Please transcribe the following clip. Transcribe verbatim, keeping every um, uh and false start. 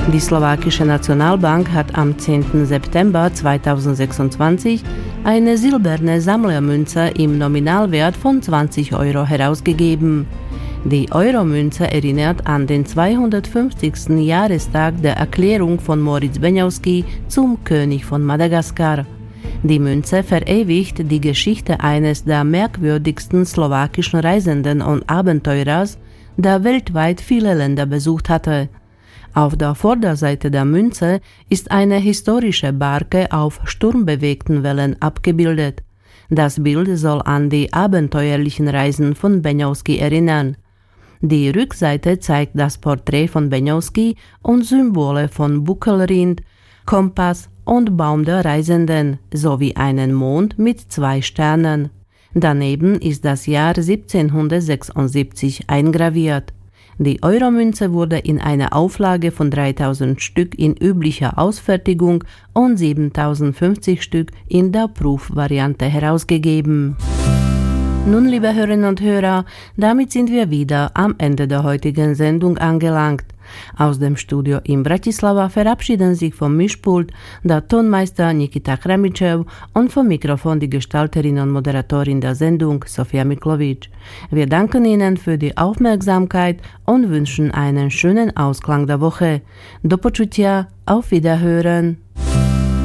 Die slowakische Nationalbank hat am zehnten September zweitausendsechsundzwanzig eine silberne Sammlermünze im Nominalwert von zwanzig Euro herausgegeben. Die Euromünze erinnert an den zweihundertfünfzigsten Jahrestag der Erklärung von Moritz Beňovský zum König von Madagaskar. Die Münze verewigt die Geschichte eines der merkwürdigsten slowakischen Reisenden und Abenteurers, der weltweit viele Länder besucht hatte. Auf der Vorderseite der Münze ist eine historische Barke auf sturmbewegten Wellen abgebildet. Das Bild soll an die abenteuerlichen Reisen von Beňovský erinnern. Die Rückseite zeigt das Porträt von Beňovský und Symbole von Buckelrind, Kompass und Baum der Reisenden sowie einen Mond mit zwei Sternen. Daneben ist das Jahr siebzehnhundertsechsundsiebzig eingraviert. Die Euromünze wurde in einer Auflage von dreitausend Stück in üblicher Ausfertigung und siebentausendfünfzig Stück in der Prüfvariante herausgegeben. Nun, liebe Hörerinnen und Hörer, damit sind wir wieder am Ende der heutigen Sendung angelangt. Aus dem Studio in Bratislava verabschieden sich vom Mischpult der Tonmeister Nikita Kramičev und vom Mikrofon die Gestalterin und Moderatorin der Sendung Sofia Miklovic. Wir danken Ihnen für die Aufmerksamkeit und wünschen einen schönen Ausklang der Woche. Do počutia, auf Wiederhören.